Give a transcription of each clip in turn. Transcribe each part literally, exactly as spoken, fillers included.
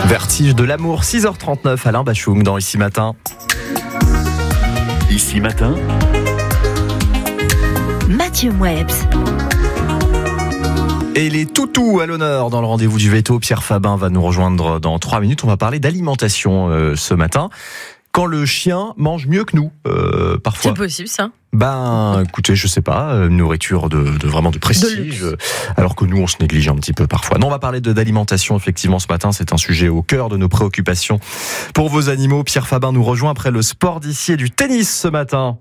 Vertige de l'amour, six heures trente-neuf, Alain Bachung dans Ici Matin. Ici Matin, Mathieu Mouebs. Et les toutous à l'honneur dans le rendez-vous du veto. Pierre Fabin va nous rejoindre dans trois minutes. On va parler d'alimentation euh, ce matin. Quand le chien mange mieux que nous, euh, parfois. C'est possible, ça. Ben, écoutez, je sais pas, une nourriture de, de vraiment de prestige, De alors que nous, on se néglige un petit peu parfois. Non, on va parler de, d'alimentation, effectivement, ce matin. C'est un sujet au cœur de nos préoccupations. Pour vos animaux, Pierre Fabin nous rejoint après le sport d'ici et du tennis ce matin.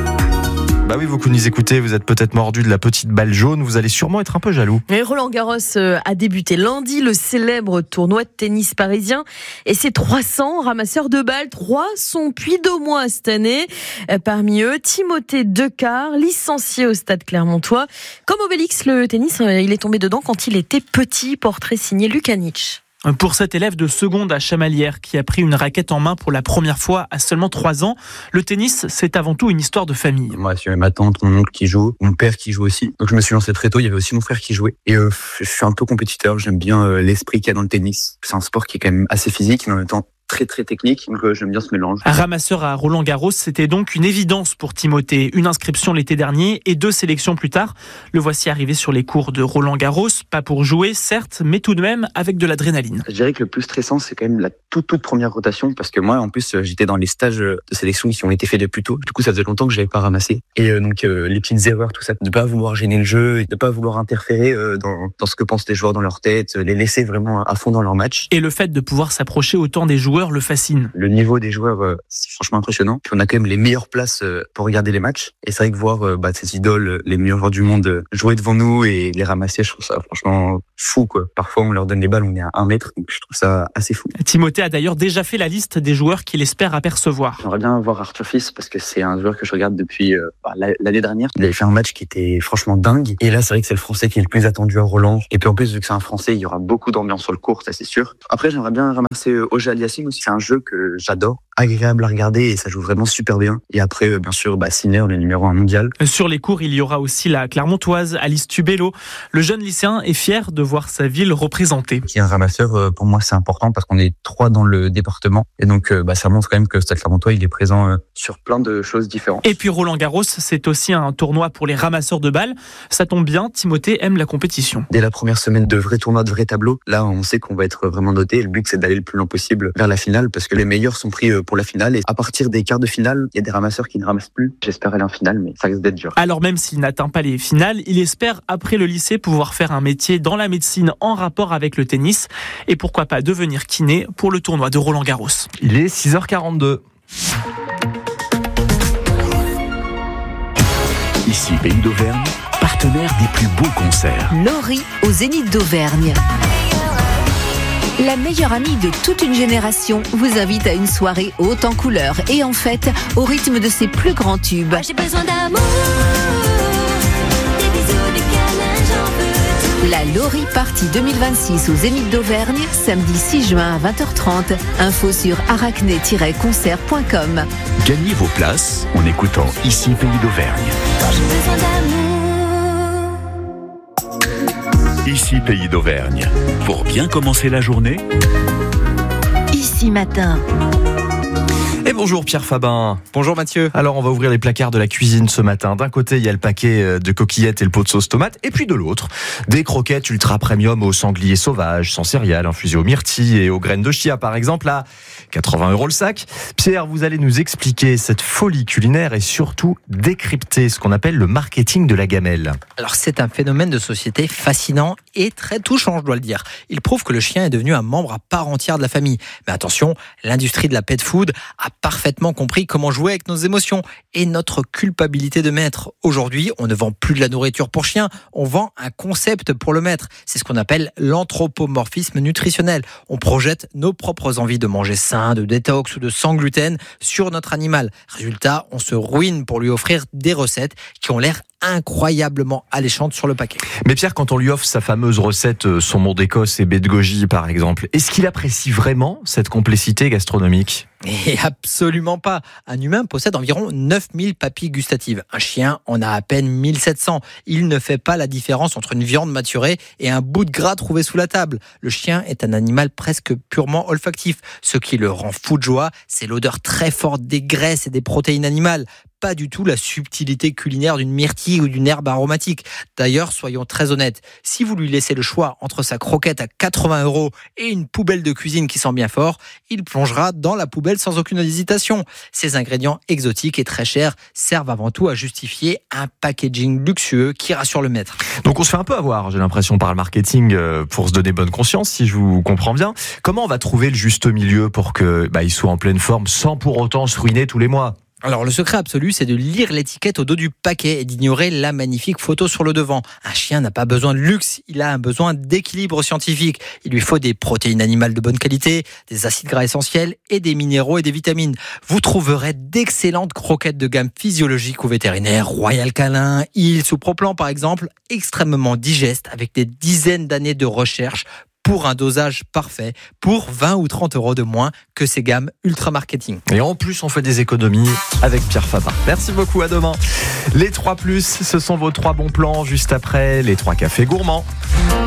Bah oui, vous qui nous écoutez, vous êtes peut-être mordu de la petite balle jaune, vous allez sûrement être un peu jaloux. Mais Roland Garros a débuté lundi, le célèbre tournoi de tennis parisien. Et ces trois cents ramasseurs de balles, trois sont puy-de-Dômois cette année. Parmi eux, Timothée Decart, licencié au Stade Clermontois. Comme Obélix, le tennis, il est tombé dedans quand il était petit. Portrait signé Lukanich. Pour cet élève de seconde à Chamalières qui a pris une raquette en main pour la première fois à seulement trois ans, le tennis, c'est avant tout une histoire de famille. Moi, c'est ma tante, mon oncle qui joue, mon père qui joue aussi. Donc je me suis lancé très tôt, il y avait aussi mon frère qui jouait. Et euh, je suis un peu compétiteur, j'aime bien euh, l'esprit qu'il y a dans le tennis. C'est un sport qui est quand même assez physique, mais en même temps très très technique, donc euh, j'aime bien ce mélange. Un ramasseur à Roland Garros, c'était donc une évidence pour Timothée. Une inscription l'été dernier et deux sélections plus tard. Le voici arrivé sur les cours de Roland Garros, pas pour jouer certes, mais tout de même avec de l'adrénaline. Je dirais que le plus stressant, c'est quand même la toute toute première rotation, parce que moi en plus j'étais dans les stages de sélection qui ont été faits de plus tôt. Du coup ça faisait longtemps que je n'avais pas ramassé. Et euh, donc euh, les petites erreurs, tout ça, de pas vouloir gêner le jeu, de pas vouloir interférer euh, dans, dans ce que pensent les joueurs dans leur tête, les laisser vraiment à fond dans leur match. Et le fait de pouvoir s'approcher autant des joueurs le fascine. Le niveau des joueurs, euh, c'est franchement impressionnant. Puis on a quand même les meilleures places euh, pour regarder les matchs. Et c'est vrai que voir euh, bah, ces idoles, les meilleurs joueurs du monde, euh, jouer devant nous et les ramasser, je trouve ça franchement fou, quoi. Parfois, on leur donne les balles, on est à un mètre. Donc je trouve ça assez fou. Timothée a d'ailleurs déjà fait la liste des joueurs qu'il espère apercevoir. J'aimerais bien voir Arthur Fils parce que c'est un joueur que je regarde depuis euh, bah, l'année dernière. Il avait fait un match qui était franchement dingue. Et là, c'est vrai que c'est le Français qui est le plus attendu à Roland. Et puis en plus, vu que c'est un Français, il y aura beaucoup d'ambiance sur le court, ça c'est sûr. Après, j'aimerais bien ramasser euh, Auger Aliassime aussi. C'est un jeu que j'adore, agréable à regarder et ça joue vraiment super bien. Et après, euh, bien sûr, bah, Sinner, le numéro un mondial. Sur les cours, il y aura aussi la Clermontoise, Alice Tubello. Le jeune lycéen est fier de voir sa ville représentée. Qui est un ramasseur, euh, pour moi, c'est important parce qu'on est trois dans le département. Et donc, euh, bah, ça montre quand même que Stade Clermontois, il est présent euh, sur plein de choses différentes. Et puis Roland Garros, c'est aussi un tournoi pour les ramasseurs de balles. Ça tombe bien, Timothée aime la compétition. Dès la première semaine de vrais tournois, de vrais tableaux, là, on sait qu'on va être vraiment noté. Le but, c'est d'aller le plus loin possible vers la finale parce que les meilleurs sont pris pour la finale. Et à partir des quarts de finale, il y a des ramasseurs qui ne ramassent plus. J'espère aller en finale, mais ça risque d'être dur. Alors même s'il n'atteint pas les finales, il espère, après le lycée, pouvoir faire un métier dans la médecine en rapport avec le tennis. Et pourquoi pas devenir kiné pour le tournoi de Roland Garros. Il est six heures quarante-deux. ici Pays d'Auvergne, partenaire des plus beaux concerts. Laurie au Zénith d'Auvergne. La meilleure amie de toute une génération vous invite à une soirée haute en couleurs et en fête au rythme de ses plus grands tubes. J'ai besoin d'amour, des bisous, des câlins, j'en veux tout. La Laurie Party deux mille vingt-six au Zénith d'Auvergne, samedi six juin à vingt heures trente. Info sur arachné tiret concert point com. Gagnez vos places en écoutant Ici Pays d'Auvergne. J'ai besoin d'amour. Ici Pays d'Auvergne. Pour bien commencer la journée, Ici Matin. Et bonjour Pierre Fabin. Bonjour Mathieu. Alors on va ouvrir les placards de la cuisine ce matin. D'un côté il y a le paquet de coquillettes et le pot de sauce tomate, et puis de l'autre des croquettes ultra premium au sanglier sauvage, sans céréales, infusées aux myrtilles et aux graines de chia par exemple, à quatre-vingts euros le sac. Pierre, vous allez nous expliquer cette folie culinaire et surtout décrypter ce qu'on appelle le marketing de la gamelle. Alors c'est un phénomène de société fascinant et très touchant, je dois le dire. Il prouve que le chien est devenu un membre à part entière de la famille. Mais attention, l'industrie de la pet food a parfaitement compris comment jouer avec nos émotions et notre culpabilité de maître. Aujourd'hui, on ne vend plus de la nourriture pour chien, on vend un concept pour le maître. C'est ce qu'on appelle l'anthropomorphisme nutritionnel. On projette nos propres envies de manger sain, de détox ou de sans gluten sur notre animal. Résultat, on se ruine pour lui offrir des recettes qui ont l'air incroyablement alléchante sur le paquet. Mais Pierre, quand on lui offre sa fameuse recette saumon d'Écosse et baie de goji par exemple, est-ce qu'il apprécie vraiment cette complexité gastronomique ? Et absolument pas. Un humain possède environ neuf mille papilles gustatives. Un chien en a à peine mille sept cents. Il ne fait pas la différence entre une viande maturée et un bout de gras trouvé sous la table. Le chien est un animal presque purement olfactif. Ce qui le rend fou de joie, c'est l'odeur très forte des graisses et des protéines animales. Pas du tout la subtilité culinaire d'une myrtille ou d'une herbe aromatique. D'ailleurs, soyons très honnêtes, si vous lui laissez le choix entre sa croquette à quatre-vingts euros et une poubelle de cuisine qui sent bien fort, il plongera dans la poubelle sans aucune hésitation. Ces ingrédients exotiques et très chers servent avant tout à justifier un packaging luxueux qui rassure le maître. Donc on se fait un peu avoir, j'ai l'impression, par le marketing pour se donner bonne conscience, si je vous comprends bien. Comment on va trouver le juste milieu pour que bah, il soit en pleine forme sans pour autant se ruiner tous les mois ? Alors le secret absolu, c'est de lire l'étiquette au dos du paquet et d'ignorer la magnifique photo sur le devant. Un chien n'a pas besoin de luxe, il a un besoin d'équilibre scientifique. Il lui faut des protéines animales de bonne qualité, des acides gras essentiels et des minéraux et des vitamines. Vous trouverez d'excellentes croquettes de gamme physiologique ou vétérinaire, Royal Canin, Hills ou Proplan par exemple, extrêmement digestes avec des dizaines d'années de recherche pour un dosage parfait, pour vingt ou trente euros de moins que ces gammes ultra marketing. Et en plus, on fait des économies avec Pierre Fabin. Merci beaucoup, à demain. Les trois plus, ce sont vos trois bons plans juste après les trois cafés gourmands.